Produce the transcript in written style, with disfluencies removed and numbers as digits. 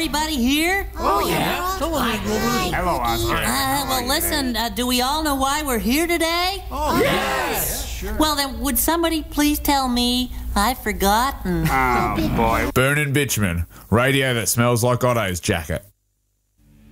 everybody here? Oh, yeah. Hello, Oscar. Well, listen, do we all know why we're here today? Oh, yes. Sure. Well, then, would somebody please tell me? I've forgotten. Oh, boy. Burning bitumen. Radio that smells like Otto's jacket.